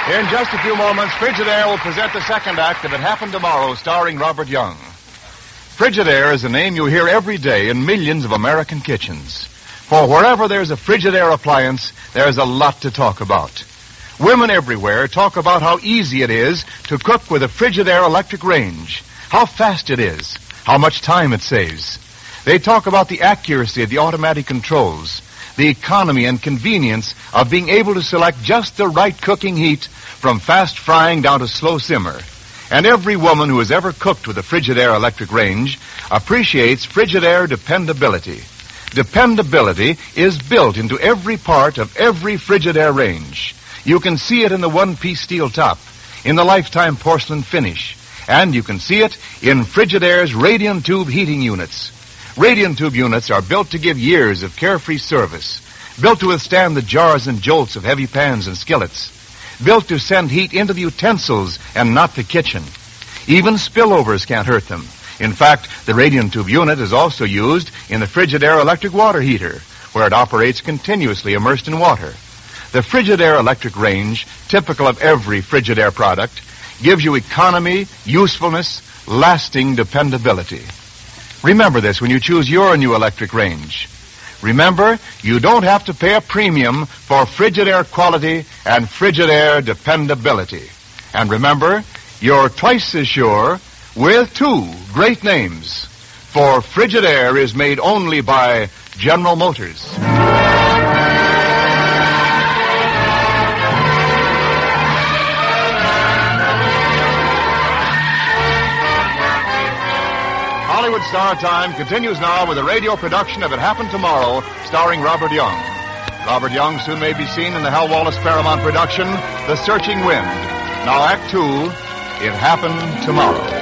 In just a few moments, Frigidaire will present the second act of It Happened Tomorrow, starring Robert Young. Frigidaire is a name you hear every day in millions of American kitchens. For wherever there's a Frigidaire appliance, there's a lot to talk about. Women everywhere talk about how easy it is to cook with a Frigidaire electric range, how fast it is, how much time it saves. They talk about the accuracy of the automatic controls, the economy and convenience of being able to select just the right cooking heat from fast frying down to slow simmer. And every woman who has ever cooked with a Frigidaire electric range appreciates Frigidaire dependability. Dependability is built into every part of every Frigidaire range. You can see it in the one-piece steel top, in the lifetime porcelain finish, and you can see it in Frigidaire's Radiant Tube heating units. Radiant Tube units are built to give years of carefree service, built to withstand the jars and jolts of heavy pans and skillets, built to send heat into the utensils and not the kitchen. Even spillovers can't hurt them. In fact, the Radiant Tube unit is also used in the Frigidaire electric water heater, where it operates continuously immersed in water. The Frigidaire electric range, typical of every Frigidaire product, gives you economy, usefulness, lasting dependability. Remember this when you choose your new electric range. Remember, you don't have to pay a premium for Frigidaire quality and Frigidaire dependability. And remember, you're twice as sure with two great names. For Frigidaire is made only by General Motors. Hollywood Star Time continues now with a radio production of It Happened Tomorrow, starring Robert Young. Robert Young soon may be seen in the Hal Wallace Paramount production, The Searching Wind. Now, Act 2, It Happened Tomorrow.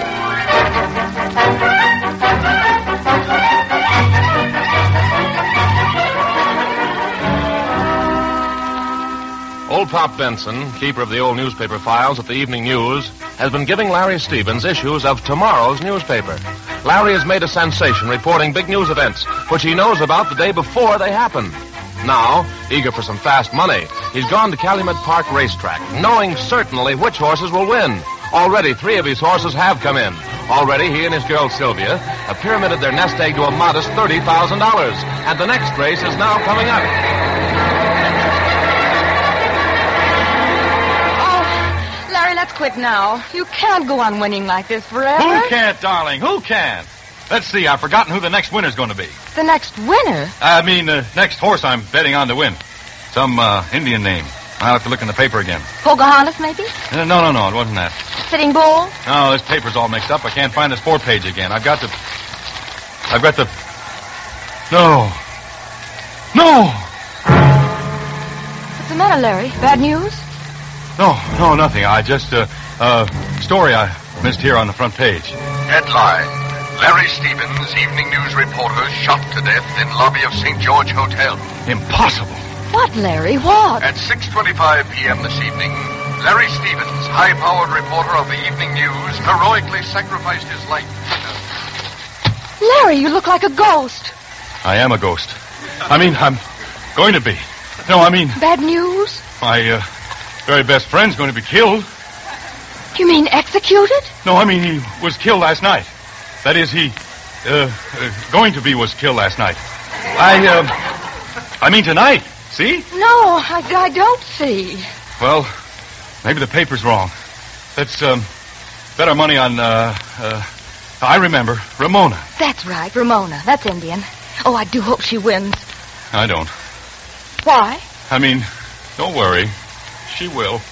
Old Pop Benson, keeper of the old newspaper files at the Evening News, has been giving Larry Stevens issues of tomorrow's newspaper. Larry has made a sensation reporting big news events, which he knows about the day before they happen. Now, eager for some fast money, he's gone to Calumet Park Racetrack, knowing certainly which horses will win. Already 3 of his horses have come in. Already he and his girl Sylvia have pyramided their nest egg to a modest $30,000. And the next race is now coming up. Let's quit now. You can't go on winning like this forever. Who can't, darling? Who can? Let's see. I've forgotten who the next winner's going to be. The next winner? Next horse I'm betting on to win. Some Indian name. I'll have to look in the paper again. Pocahontas, maybe? No, it wasn't that. Sitting Bull? No, this paper's all mixed up. I can't find the sport page again. I've got the... No. What's the matter, Larry? Bad news? No, nothing. I just, story I missed here on the front page. Headline: Larry Stevens, Evening News reporter, shot to death in lobby of St. George Hotel. Impossible. What, Larry? What? At 6:25 p.m. this evening, Larry Stevens, high-powered reporter of the Evening News, heroically sacrificed his life. Larry, you look like a ghost. I am a ghost. I'm going to be. Bad news? My, very best friend's going to be killed. You mean executed? No, he was killed last night. That is, was killed last night. Tonight. See? No, I don't see. Well, maybe the paper's wrong. Let's, bet our money on, I remember, Ramona. That's right, Ramona. That's Indian. Oh, I do hope she wins. I don't. Why? Don't worry. She will.